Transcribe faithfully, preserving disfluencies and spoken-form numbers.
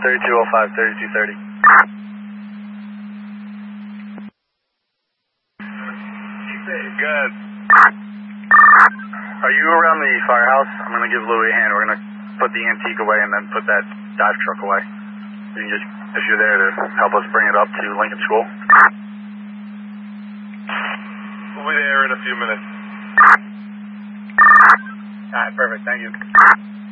thirty-two oh five, thirty-two thirty. Good. Are you around the firehouse? I'm going to give Louie a hand. We're going to put the antique away and then put that dive truck away. You can just, if you're there to help us bring it up to Lincoln School. We'll be there in a few minutes. All right, perfect. Thank you.